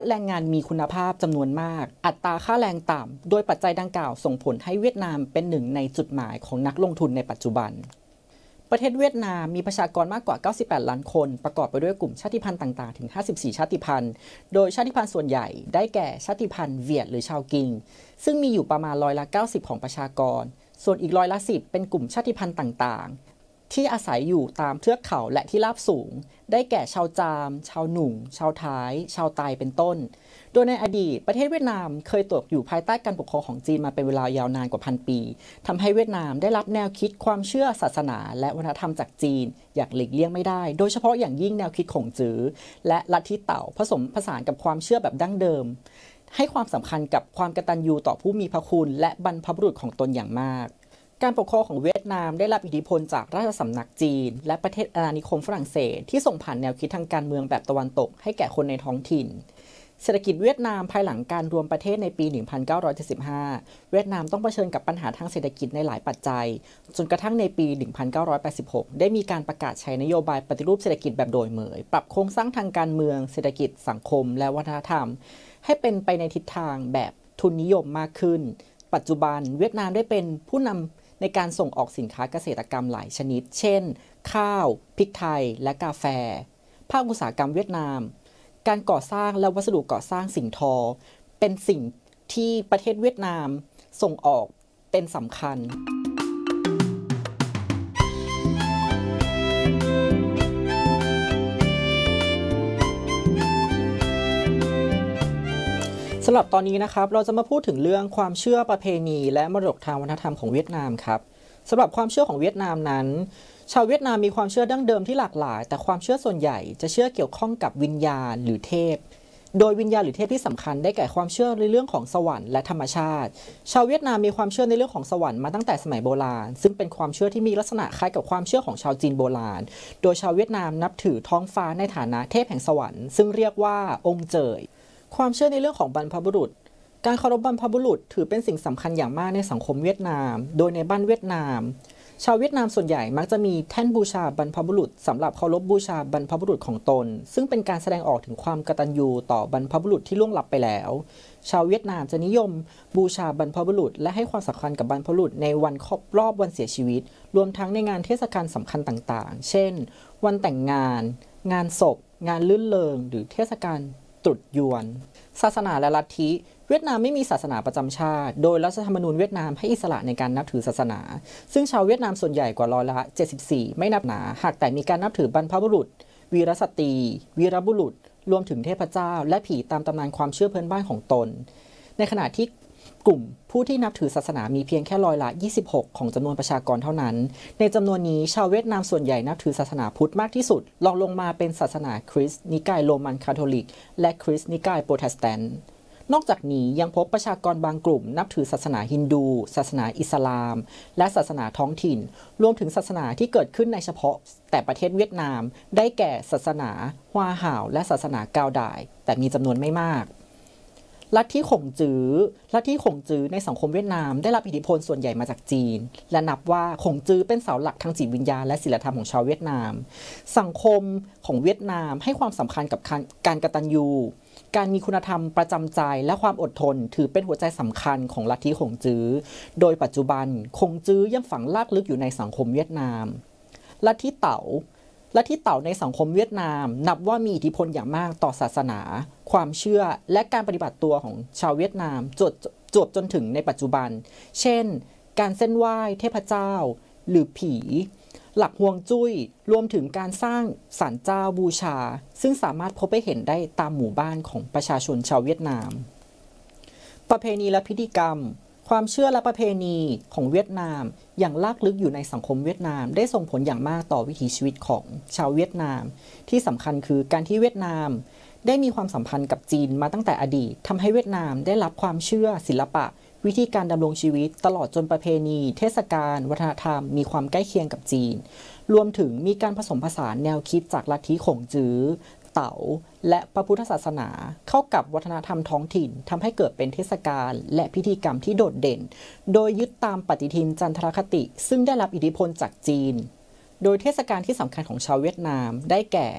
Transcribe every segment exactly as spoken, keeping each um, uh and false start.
แรงงานมีคุณภาพจำนวนมากอัตราค่าแรงต่ำโดยปัจจัยดังกล่าวส่งผลให้เวียดนามเป็นหนึ่งในจุดหมายของนักลงทุนในปัจจุบันประเทศเวียดนามมีประชากรมากกว่าเก้าสิบแปดล้านคนประกอบไปด้วยกลุ่มชาติพันธุ์ต่างๆถึงห้าสิบสี่ชาติพันธุ์โดยชาติพันธุ์ส่วนใหญ่ได้แก่ชาติพันธุ์เวียดหรือชาวกิงซึ่งมีอยู่ประมาณร้อยละเก้าสิบของประชากรส่วนอีกร้อยละสิบเป็นกลุ่มชาติพันธุ์ต่างๆที่อาศัยอยู่ตามเทือกเขาและที่ราบสูงได้แก่ชาวจามชาวหนุ่งชาวท้ายชาวไตเป็นต้นโดยในอดีตประเทศเวียดนามเคยตกอยู่ภายใต้การปกครองของจีนมาเป็นเวลายาวนานกว่าพันปีทำให้เวียดนามได้รับแนวคิดความเชื่อศาสนาและวัฒนธรรมจากจีนอย่างหลีกเลี่ยงไม่ได้โดยเฉพาะอย่างยิ่งแนวคิดของจือและลัทธิเต่าผสมผสานกับความเชื่อแบบดั้งเดิมให้ความสำคัญกับความกตัญญูต่อผู้มีพระคุณและบรรพบุรุษของตนอย่างมากการปกครองของเวียดนามได้รับอิทธิพลจากราชสำนักจีนและประเทศอาณานิคมฝรั่งเศสที่ส่งผ่านแนวคิดทางการเมืองแบบตะวันตกให้แก่คนในท้องถิ่นเศรษฐกิจเวียดนามภายหลังการรวมประเทศในปี หนึ่งพันเก้าร้อยเจ็ดสิบห้า เวียดนามต้องเผชิญกับปัญหาทางเศรษฐกิจในหลายปัจจัยจนกระทั่งในปี หนึ่งพันเก้าร้อยแปดสิบหก ได้มีการประกาศใช้นโยบายปฏิรูปเศรษฐกิจแบบโดยเหมยปรับโครงสร้างทางการเมืองเศรษฐกิจสังคมและวัฒนธรรมให้เป็นไปในทิศทางแบบทุนนิยมมากขึ้นปัจจุบันเวียดนามได้เป็นผู้นำในการส่งออกสินค้าเกษตรกรรมหลายชนิดเช่นข้าวพริกไทยและกาแฟภาคอุตสาหกรรมเวียดนามการก่อสร้างและวัสดุก่อสร้างสิ่งทอเป็นสิ่งที่ประเทศเวียดนามส่งออกเป็นสำคัญสำหรับตอนนี้นะครับเราจะมาพูดถึงเรื่องความเชื่อประเพณีและมรดกทางวัฒนธรรมของเวียดนามครับสำหรับความเชื่อของเวียดนามนั้นชาวเวียดนามมีความเชื่อดั้งเดิมที่หลากหลายแต่ความเชื่อส่วนใหญ่จะเชื่อเกี่ยวข้องกับวิญญาณหรือเทพโดยวิญญาณหรือเทพที่สำคัญได้แก่ความเชื่อในเรื่องของสวรรค์และธรรมชาติชาวเวียดนามมีความเชื่อในเรื่องของสวรรค์มาตั้งแต่สมัยโบราณซึ่งเป็นความเชื่อที่มีลักษณะคล้ายกับความเชื่อของชาวจีนโบราณโดยชาวเวียดนามนับถือท้องฟ้าในฐานะเทพแห่งสวรรค์ซึ่งเรียกว่าองค์เจยความเชื่อในเรื่องของบรรพบุรุษการเคารพบรรพบุรุษถือเป็นสิ่งสำคัญอย่างมากในสังคมเวียดนามโดยในบ้านเวียดนามชาวเวียดนามส่วนใหญ่มักจะมีแท่นบูชาบรรพบุรุษสำหรับเคารพบูชาบรรพบุรุษของตนซึ่งเป็นการแสดงออกถึงความกตัญญูต่อบรรพบุรุษที่ล่วงลับไปแล้วชาวเวียดนามจะนิยมบูชาบรรพบุรุษและให้ความสำคัญกับบรรพบุรุษในวันครบรอบวันเสียชีวิตรวมทั้งในงานเทศกาลสำคัญต่างๆเช่นวันแต่งงานงานศพงานลื่นเริงหรือเทศกาลตรุษยวนศาสนาและลัทธิเวียดนามไม่มีศาสนาประจำชาติโดยรัฐธรรมนูญเวียดนามให้อิสระในการนับถือศาสนาซึ่งชาวเวียดนามส่วนใหญ่กว่าร้อยละเจ็ดสิบสี่ไม่นับหนาหากแต่มีการนับถือบรรพบุรุษวีรสตรีวีรบุรุษรวมถึงเทพเจ้าและผีตามตำนานความเชื่อพื้นบ้านของตนในขณะที่กลุ่มผู้ที่นับถือศาสนามีเพียงแค่ร้อยละยี่สิบหกของจำนวนประชากรเท่านั้นในจำนวนนี้ชาวเวียดนามส่วนใหญ่นับถือศาสนาพุทธมากที่สุดรองลงมาเป็นศาสนาคริสต์นิกายโรมันคาทอลิกและคริสต์นิกายโปรเตสแตนต์นอกจากนี้ยังพบประชากรบางกลุ่มนับถือศาสนาฮินดูศาสนาอิสลามและศาสนาท้องถิ่นรวมถึงศาสนาที่เกิดขึ้นในเฉพาะแต่ประเทศเวียดนามได้แก่ศาสนาฮวาห่าวและศาสนากาวดายแต่มีจำนวนไม่มากลัทธิข่งจื้อลัทธิข่งจื้อในสังคมเวียดนามได้รับอิทธิพลส่วนใหญ่มาจากจีนและนับว่าข่งจื้อเป็นเสาหลักทางจิตวิญญาณและศีลธรรมของชาวเวียดนามสังคมของเวียดนามให้ความสำคัญกับการกตัญญูการมีคุณธรรมประจำใจและความอดทนถือเป็นหัวใจสำคัญของลัทธิข่งจื้อโดยปัจจุบันข่งจื้อยังฝังรากลึกอยู่ในสังคมเวียดนามลัทธิเต๋าลัทธิเต๋าในสังคมเวียดนามนับว่ามีอิทธิพลอย่างมากต่อศาสนาความเชื่อและการปฏิบัติตัวของชาวเวียดนามจวบจวบจนถึงในปัจจุบันเช่นการเส้นไหว้เทพเจ้าหรือผีหลักฮวงจุ้ยรวมถึงการสร้างศาลเจ้าบูชาซึ่งสามารถพบไปเห็นได้ตามหมู่บ้านของประชาชนชาวเวียดนามประเพณีและพิธีกรรมความเชื่อและประเพณีของเวียดนามอย่างลากลึกอยู่ในสังคมเวียดนามได้ส่งผลอย่างมากต่อวิถีชีวิตของชาวเวียดนามที่สำคัญคือการที่เวียดนามได้มีความสัมพันธ์กับจีนมาตั้งแต่อดีตทำให้เวียดนามได้รับความเชื่อศิลปะวิธีการดำรงชีวิตตลอดจนประเพณีเทศกาลวัฒนธรรมมีความใกล้เคียงกับจีนรวมถึงมีการผสมผสานแนวคิดจากลัทธิข่งจื้อเต๋าและพระพุทธศาสนาเข้ากับวัฒนธรรมท้องถิ่นทำให้เกิดเป็นเทศกาลและพิธีกรรมที่โดดเด่นโดยยึดตามปฏิทินจันทรคติซึ่งได้รับอิทธิพลจากจีนโดยเทศกาลที่สำคัญของชาวเวียดนามได้แก่เท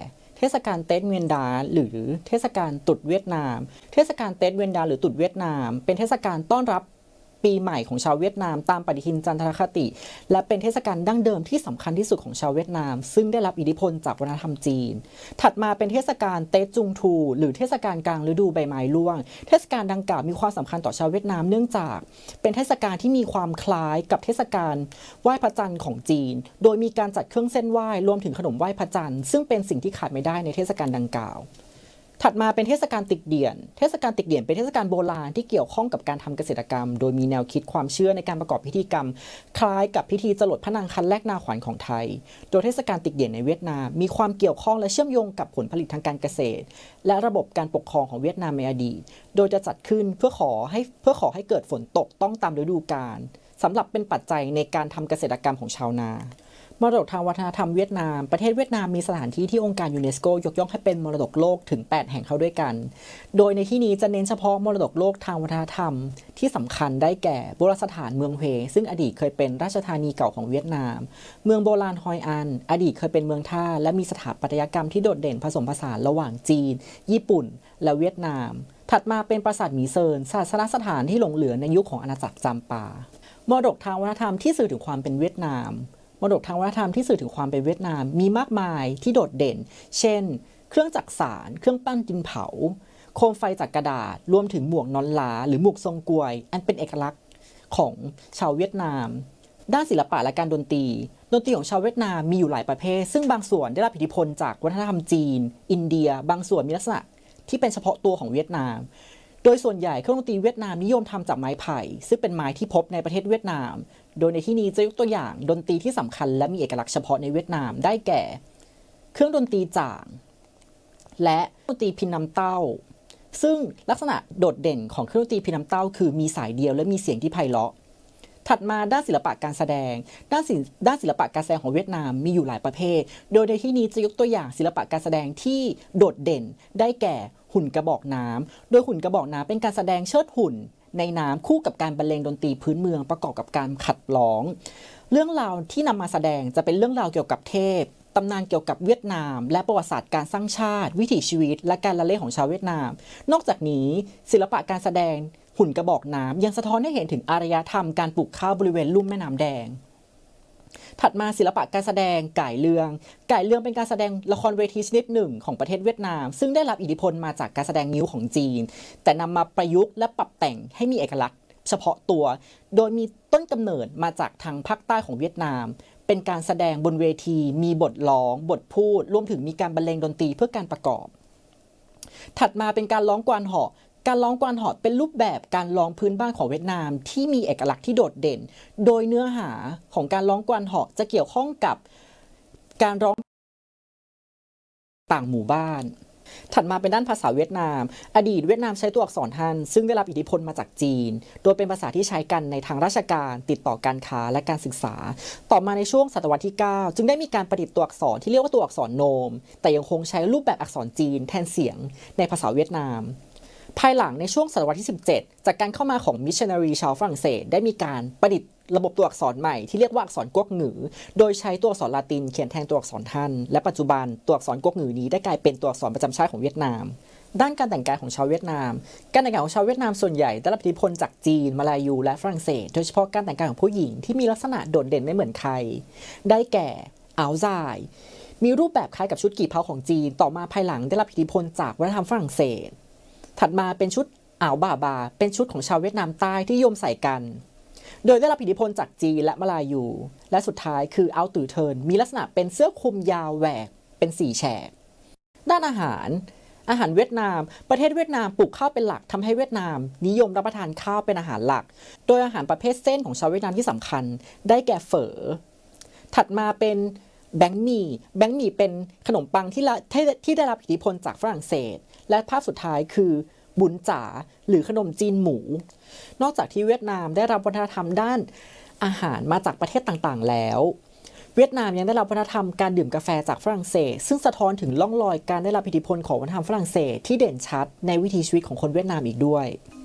ทศกาลเต็ดเวียนดาหรือเทศกาลตรุษเวียดนามเทศกาลเต็ดเวียนดาหรือตรุษเวียดนามเป็นเทศกาลต้อนรับปีใหม่ของชาวเวียดนามตามปฏิทินจันทรคติและเป็นเทศกาลดั้งเดิมที่สำคัญที่สุดของชาวเวียดนามซึ่งได้รับอิทธิพลจากวัฒนธรรมจีนถัดมาเป็นเทศกาลเต็ดจุงทูหรือเทศกาลกลางฤดูใบไม้ร่วงเทศกาลดังกล่าวมีความสำคัญต่อชาวเวียดนามเนื่องจากเป็นเทศกาลที่มีความคล้ายกับเทศกาลไหว้พระจันทร์ของจีนโดยมีการจัดเครื่องเส้นไหว้รวมถึงขนมไหว้พระจันทร์ซึ่งเป็นสิ่งที่ขาดไม่ได้ในเทศกาลดังกล่าวถัดมาเป็นเทศกาลติกเดียนเทศกาลติกเดียนเป็นเทศกาลโบราณที่เกี่ยวข้องกับการทำเกษตรกรรมโดยมีแนวคิดความเชื่อในการประกอบพิธีกรรมคล้ายกับพิธีจรดพระนางคันแรกนาขวัญของไทยโดยเทศกาลติกเดียนในเวียดนามมีความเกี่ยวข้องและเชื่อมโยงกับผลผลิตทางการเกษตรและระบบการปกครองของเวียดนามในอดีตโดยจะจัดขึ้นเพื่อขอให้เพื่อขอให้เกิดฝนตกต้องตามฤดูกาลสำหรับเป็นปัจจัยในการทำเกษตรกรรมของชาวนามรดกทางวัฒนธรรมเวียดนามประเทศเวียดนามมีสถานที่ที่องค์การยูเนสโกยกย่องให้เป็นมรดกโลกถึงแปดแห่งเข้าด้วยกันโดยในที่นี้จะเน้นเฉพาะมรดกโลกทางวัฒนธรรมที่สำคัญได้แก่โบราณสถานเมืองเฮซึ่งอดีตเคยเป็นราชธานีเก่าของเวียดนามเมืองโบราณฮอยอันอดีตเคยเป็นเมืองท่าและมีสถาปัตยกรรมที่โดดเด่นผสมผสานระหว่างจีนญี่ปุ่นและเวียดนามถัดมาเป็นปราสาทหมีเซินศาสนสถานที่หลงเหลือในยุคของอาณาจักรจำปามรดกทางวัฒนธรรมที่สื่อถึงความเป็นเวียดนามมรดกทางวัฒนธรรมที่สื่อถึงความเป็นเวียดนามมีมากมายที่โดดเด่นเช่นเครื่องจักสานเครื่องปั้นดินเผาโคมไฟจากกระดาษรวมถึงหมวกนอนหลาหรือหมวกทรงกวยอันเป็นเอกลักษณ์ของชาวเวียดนามด้านศิลปะและการดนตรีดนตรีของชาวเวียดนามมีอยู่หลายประเภทซึ่งบางส่วนได้รับอิทธิพลจากวัฒนธรรมจีนอินเดียบางส่วนมีลักษณะที่เป็นเฉพาะตัวของเวียดนามโดยส่วนใหญ่เครื่องดนตรีเวียดนามนิยมทำจากไม้ไผ่ซึ่งเป็นไม้ที่พบในประเทศเวียดนามโดยในที่นี้จะยกตัวอย่างดนตรีที่สำคัญและมีเอกลักษณ์เฉพาะในเวียดนามได้แก่เครื่องดนตรีจ่างและดนตรีพินน้ำเต้าซึ่งลักษณะโดดเด่นของเครื่องดนตรีพินน้ำเต้าคือมีสายเดียวและมีเสียงที่ไพเราะถัดมาด้านศิลปะการแสดงด้านศิด้านศิลปะการแสดงของเวียดนามมีอยู่หลายประเภทโดยในที่นี้จะยกตัวอย่างศิลปะการแสดงที่โดดเด่นได้แก่หุ่นกระบอกน้ำโดยหุ่นกระบอกน้ำเป็นการแสดงเชิดหุ่นในน้ำคู่กับการบรรเลงดนตรีพื้นเมืองประกอบกับการขัดร้องเรื่องราวที่นำมาแสดงจะเป็นเรื่องราวเกี่ยวกับเทพตำนานเกี่ยวกับเวียดนามและประวัติศาสตร์การสร้างชาติวิถีชีวิตและการละเล่นของชาวเวียดนามนอกจากนี้ศิลปะการแสดงหุ่นกระบอกน้ำยังสะท้อนให้เห็นถึงอารยธรรมการปลูกข้าวบริเวณลุ่มแม่น้ำแดงถัดมาศิลปะการแสดงก่ายเรืองก่ายเรืองเป็นการแสดงละครเวทีชนิดหนึ่งของประเทศเวียดนามซึ่งได้รับอิทธิพลมาจากการแสดงงิ้วของจีนแต่นำมาประยุกต์และปรับแต่งให้มีเอกลักษณ์เฉพาะตัวโดยมีต้นกำเนิดมาจากทางภาคใต้ของเวียดนามเป็นการแสดงบนเวทีมีบทร้องบทพูดรวมถึงมีการบรรเลงดนตรีเพื่อการประกอบถัดมาเป็นการร้องกวานเหาะการร้องกวานเหาะเป็นรูปแบบการร้องพื้นบ้านของเวียดนามที่มีเอกลักษณ์ที่โดดเด่นโดยเนื้อหาของการร้องกวานเหาะจะเกี่ยวข้องกับการร้องต่างหมู่บ้านถัดมาเป็นด้านภาษาเวียดนามอดีตเวียดนามใช้ตัวอักษรฮั่นซึ่งได้รับอิทธิพลมาจากจีนโดยเป็นภาษาที่ใช้กันในทางราชการติดต่อการค้าและการศึกษาต่อมาในช่วงศตวรรษที่เก้าจึงได้มีการประดิษฐ์ตัวอักษรที่เรียกว่าตัวอักษรโนมแต่ยังคงใช้รูปแบบอักษรจีนแทนเสียงในภาษาเวียดนามภายหลังในช่วงศตวรรษที่สิบเจ็ดจากการเข้ามาของมิชชันนารีชาวฝรั่งเศสได้มีการประดิษฐ์ระบบตัวอักษรใหม่ที่เรียกว่าอักษรก๊กหงือโดยใช้ตัวอักษรลาตินเขียนแทนตัวอักษรฮั่นและปัจจุบันตัวอักษรก๊กหงือนี้ได้กลายเป็นตัวอักษรประจำชาติของเวียดนามด้านการแต่งกายของชาวเวียดนามการแต่งกายของชาวเวียดนามส่วนใหญ่ได้รับอิทธิพลจากจีนมาลายูและฝรั่งเศสโดยเฉพาะการแต่งกายของผู้หญิงที่มีลักษณะโดดเด่นไม่เหมือนใครได้แก่อ่าวจ่ายมีรูปแบบคล้ายกับชุดกี่เผาของจีนต่อมาภายหลังได้รับอิทธิพลจากวัฒนธรรมฝรั่งเศสถัดมาเป็นชุดอ่าวบ่าบาเป็นชุดของชาวเวียดนามใต้ที่นิยมใส่กันโดยได้รับอิทธิพลจากจีนและมาลายูและสุดท้ายคือเอาตื่อเทินมีลักษณะเป็นเสื้อคลุมยาวแหวกเป็นสี่แฉกด้านอาหารอาหารเวียดนามประเทศเวียดนามปลูกข้าวเป็นหลักทำให้เวียดนามนิยมรับประทานข้าวเป็นอาหารหลักโดยอาหารประเภทเส้นของชาวเวียดนามที่สำคัญได้แก่เฝอถัดมาเป็นแบงค์หมี่แบงค์หมี่เป็นขนมปังที่ที่ได้รับอิทธิพลจากฝรั่งเศสและภาพสุดท้ายคือบุญจ๋าหรือขนมจีนหมูนอกจากที่เวียดนามได้รับวัฒนธรรมด้านอาหารมาจากประเทศต่างๆแล้วเวียดนามยังได้รับวัฒนธรรมการดื่มกาแฟจากฝรั่งเศสซึ่งสะท้อนถึงร่องรอยการได้รับอิทธิพลของวัฒนธรรมฝรั่งเศสที่เด่นชัดในวิถีชีวิตของคนเวียดนามอีกด้วย